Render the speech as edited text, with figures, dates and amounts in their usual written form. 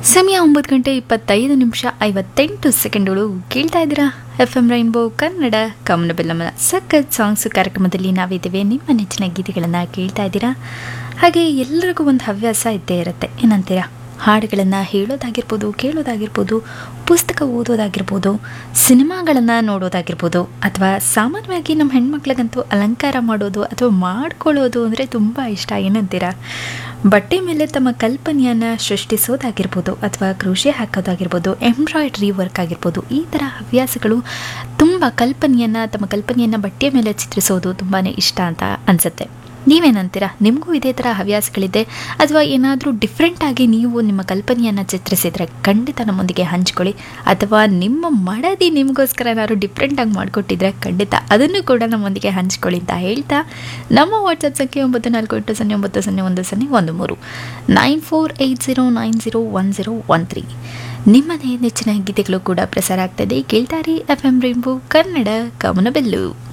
ಸಮಯ 9:25:58 ಕೇಳ್ತಾ ಇದ್ದೀರಾ FM ರೈನ್ಬೋ ಕನ್ನಡ ಕಮನಬೆಲ್ಲಮ್ಮನ ಸಖತ್ ಸಾಂಗ್ಸ್ ಕಾರ್ಯಕ್ರಮದಲ್ಲಿ ನಾವಿದ್ದೇವೆ. ನಿಮ್ಮ ನೆಚ್ಚಿನ ಗೀತೆಗಳನ್ನು ಕೇಳ್ತಾ ಇದ್ದೀರಾ. ಹಾಗೆ ಎಲ್ಲರಿಗೂ ಒಂದು ಹವ್ಯಾಸ ಇದ್ದೇ ಇರುತ್ತೆ, ಏನಂತೀರಾ? ಹಾಡುಗಳನ್ನು ಹೇಳೋದಾಗಿರ್ಬೋದು, ಕೇಳೋದಾಗಿರ್ಬೋದು, ಪುಸ್ತಕ ಓದೋದಾಗಿರ್ಬೋದು, ಸಿನಿಮಾಗಳನ್ನು ನೋಡೋದಾಗಿರ್ಬೋದು, ಅಥವಾ ಸಾಮಾನ್ಯವಾಗಿ ನಮ್ಮ ಹೆಣ್ಮಕ್ಳಿಗಂತೂ ಅಲಂಕಾರ ಮಾಡೋದು ಅಥವಾ ಮಾಡ್ಕೊಳ್ಳೋದು ಅಂದರೆ ತುಂಬ ಇಷ್ಟ, ಏನಂತೀರಾ? ಬಟ್ಟೆ ಮೇಲೆ ತಮ್ಮ ಕಲ್ಪನೆಯನ್ನು ಸೃಷ್ಟಿಸೋದಾಗಿರ್ಬೋದು, ಅಥವಾ ಕ್ರೋಶೆ ಹಾಕೋದಾಗಿರ್ಬೋದು, ಎಂಬ್ರಾಯ್ಡ್ರಿ ವರ್ಕ್ ಆಗಿರ್ಬೋದು, ಈ ಥರ ಹವ್ಯಾಸಗಳು ತುಂಬ ತಮ್ಮ ಕಲ್ಪನೆಯನ್ನು ಬಟ್ಟೆ ಮೇಲೆ ಚಿತ್ರಿಸೋದು ತುಂಬಾ ಇಷ್ಟ ಅಂತ ಅನಿಸುತ್ತೆ. ನೀವೇನಂತೀರಾ? ನಿಮಗೂ ಇದೇ ಥರ ಹವ್ಯಾಸಗಳಿದೆ ಅಥವಾ ಏನಾದರೂ ಡಿಫ್ರೆಂಟಾಗಿ ನೀವು ನಿಮ್ಮ ಕಲ್ಪನೆಯನ್ನು ಚಿತ್ರಿಸಿದರೆ ಖಂಡಿತ ನಮ್ಮೊಂದಿಗೆ ಹಂಚ್ಕೊಳ್ಳಿ. ಅಥವಾ ನಿಮ್ಮ ಮಡದಿ ನಿಮಗೋಸ್ಕರ ಏನಾದ್ರು ಡಿಫ್ರೆಂಟಾಗಿ ಮಾಡಿಕೊಟ್ಟಿದ್ರೆ ಖಂಡಿತ ಅದನ್ನು ಕೂಡ ನಮ್ಮೊಂದಿಗೆ ಹಂಚ್ಕೊಳ್ಳಿ ಅಂತ ಹೇಳ್ತಾ, ನಮ್ಮ ವಾಟ್ಸಪ್ ಸಂಖ್ಯೆ 9480901013 9480901013. ನಿಮ್ಮದೇ ನೆಚ್ಚಿನ ಗೀತೆಗಳು ಕೂಡ ಪ್ರಸಾರ ಆಗ್ತದೆ. ಕೇಳ್ತಾರೆ FM ರೈನ್ಬೋ ಕನ್ನಡ ಕಮನಬೆಲ್ಲು.